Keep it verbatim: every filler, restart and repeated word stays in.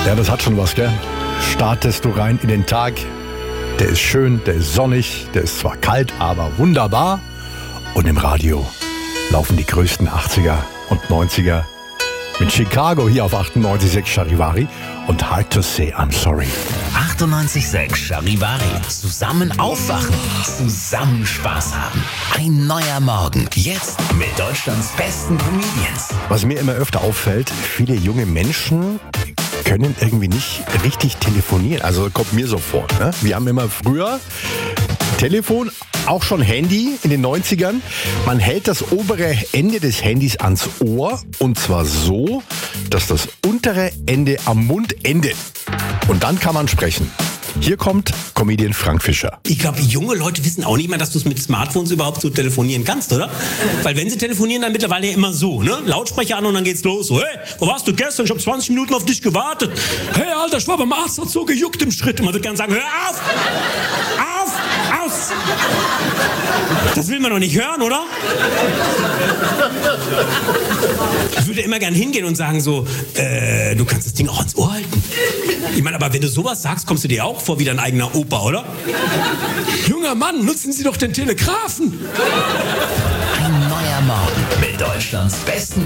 Ja, das hat schon was, gell? Startest du rein in den Tag, der ist schön, der ist sonnig, der ist zwar kalt, aber wunderbar. Und im Radio laufen die größten achtziger und neunziger mit Chicago hier auf achtundneunzig Komma sechs Charivari und Hard to Say I'm Sorry. achtundneunzig Komma sechs Charivari. Zusammen aufwachen, zusammen Spaß haben. Ein neuer Morgen. Jetzt mit Deutschlands besten Comedians. Was mir immer öfter auffällt, viele junge Menschen können irgendwie nicht richtig telefonieren. Also kommt mir so vor. Ne? Wir haben immer früher Telefon, auch schon Handy in den neunzigern. Man hält das obere Ende des Handys ans Ohr und zwar so, dass das untere Ende am Mund endet. Und dann kann man sprechen. Hier kommt Comedian Frank Fischer. Ich glaube, junge Leute wissen auch nicht mehr, dass du es mit Smartphones überhaupt so telefonieren kannst, oder? Weil wenn sie telefonieren, dann mittlerweile ja immer so, ne? Lautsprecher an und dann geht's los. So, hey, wo warst du gestern? Ich habe zwanzig Minuten auf dich gewartet. Hey, Alter, ich war beim Arzt, hat so gejuckt im Schritt. Und man wird gerne sagen, hör auf! Auf! Aus! Das will man doch nicht hören, oder? Ich würde immer gern hingehen und sagen so, äh, du kannst das Ding auch ans Ohr halten. Ich meine, aber wenn du sowas sagst, kommst du dir auch vor wie dein eigener Opa, oder? Junger Mann, nutzen Sie doch den Telegrafen. Ein neuer Morgen mit Deutschlands besten